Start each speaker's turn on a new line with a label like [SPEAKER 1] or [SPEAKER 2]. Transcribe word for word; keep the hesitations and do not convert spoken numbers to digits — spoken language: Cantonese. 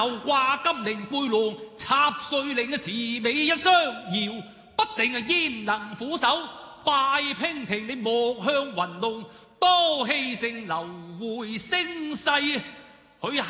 [SPEAKER 1] 掛金陵背囊，插碎令嘅慈眉一雙搖，不定係焉能俯首拜娉婷？你莫向雲龍多氣盛，留回聲勢，許